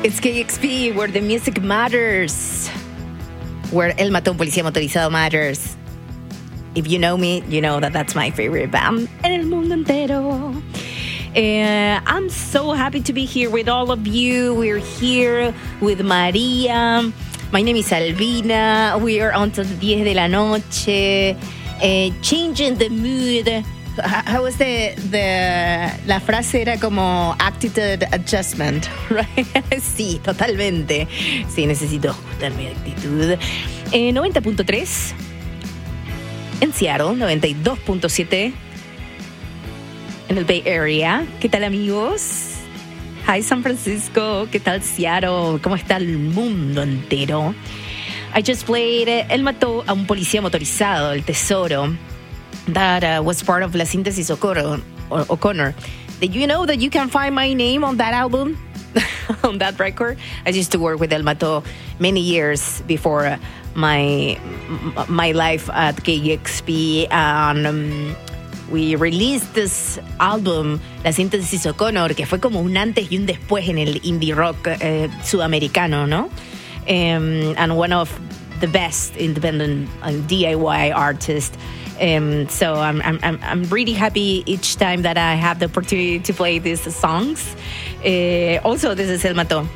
It's KXP, where the music matters. Where El Mató, un Policía Motorizado matters. If you know me, you know that that's my favorite band en el mundo entero. I'm so happy to be here with all of you. We're here with Maria. My name is Albina. We are until 10 de la noche. Changing the mood. How was la frase era como attitude adjustment, right? Sí, totalmente. Sí, necesito ajustar mi actitud. 90.3 en Seattle, 92.7 en el Bay Area. ¿Qué tal, amigos? Hi, San Francisco. ¿Qué tal, Seattle? ¿Cómo está el mundo entero? I just played Él mató a un policía motorizado, El Tesoro. That was part of La Síntesis O'Connor. Did you know that you can find my name on that album? On that record? I used to work with El Mató many years before my life at KEXP. And we released this album, La Síntesis O'Connor, que fue como un antes y un después en el indie rock sudamericano, ¿no? And one of the best independent DIY artists. So I'm really happy each time that I have the opportunity to play these songs. Also, this is El Mató.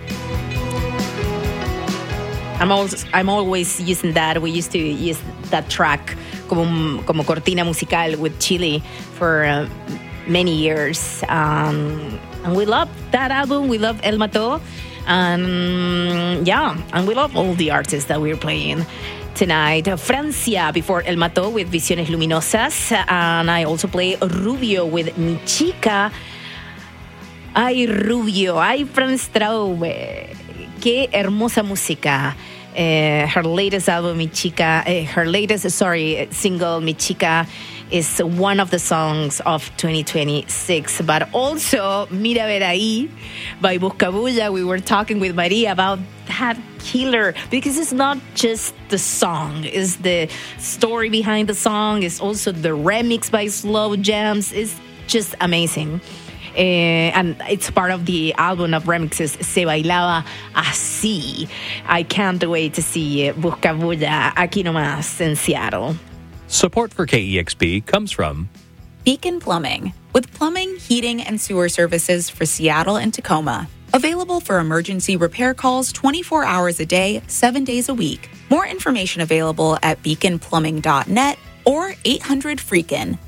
I'm always using that. We used to use that track como cortina musical with Chile for many years. And we love that album. We love El Mató. And we love all the artists that we're playing tonight. Francia before El Mató with Visiones Luminosas. And I also play Rubio with Mi Chica. Ay, Rubio. Ay, Franz Traube. Qué hermosa música. Her latest album, Mi Chica, single, Mi Chica, is one of the songs of 2026. But also, Mira Ver Ahí by Buscabulla. We were talking with Maria about that killer, because it's not just the song, it's the story behind the song, it's also the remix by Slow Jams. It's just amazing. And it's part of the album of remixes Se Bailaba Así. I can't wait to see Buscabulla aquí nomás en Seattle. Support for KEXP comes from Beacon Plumbing, with plumbing, heating, and sewer services for Seattle and Tacoma. Available for emergency repair calls 24 hours a day, 7 days a week. More information available at beaconplumbing.net or 800-FREAKIN,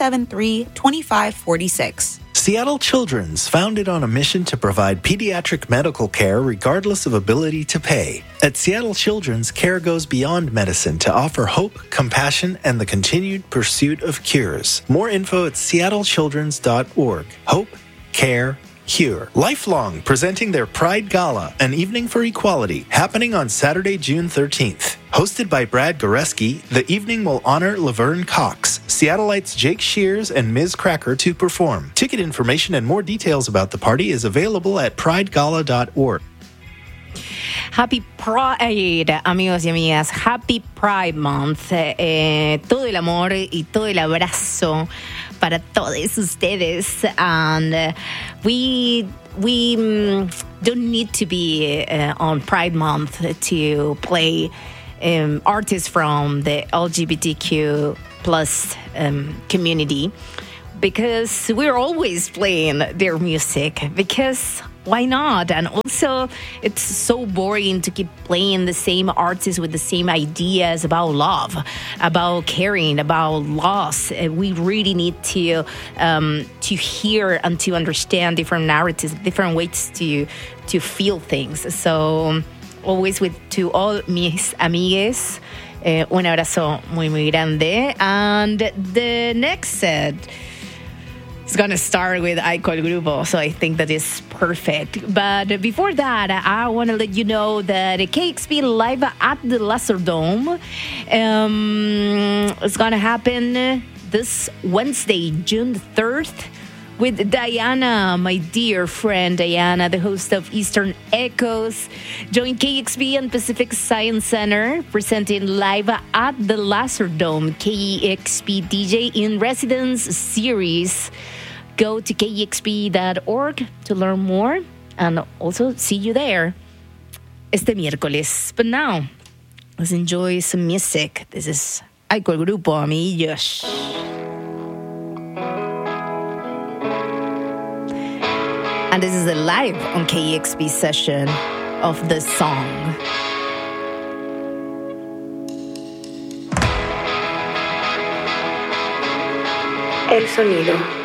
373-2546. Seattle Children's, founded on a mission to provide pediatric medical care regardless of ability to pay. At Seattle Children's, care goes beyond medicine to offer hope, compassion, and the continued pursuit of cures. More info at seattlechildrens.org. Hope, care, cure. Lifelong, presenting their Pride Gala, an evening for equality, happening on Saturday, June 13th. Hosted by Brad Goreski, the evening will honor Laverne Cox, Seattleites Jake Shears and Ms. Cracker to perform. Ticket information and more details about the party is available at pridegala.org. Happy Pride, amigos y amigas. Happy Pride Month. Todo el amor y todo el abrazo para todos ustedes. And we don't need to be on Pride Month to play artists from the LGBTQ plus community, because we're always playing their music, because why not? And also, it's so boring to keep playing the same artists with the same ideas about love, about caring, about loss. We really need to hear and to understand different narratives, different ways to feel things. So always to all mis amigues, un abrazo muy, muy grande. And the next set is going to start with Aiko El Grupo, so I think that is perfect. But before that, I want to let you know that KEXP Live at the Laserdome is going to happen this Wednesday, June 3rd, with Diana, my dear friend Diana, the host of Eastern Echoes. Join KEXP and Pacific Science Center, presenting Live at the Laserdome, KEXP DJ in Residence series. Go to kexp.org to learn more And also see you there este miércoles. But now, let's enjoy some music. This is Aiko el Grupo, amigos. And this is a live on KEXP session of the song. El sonido.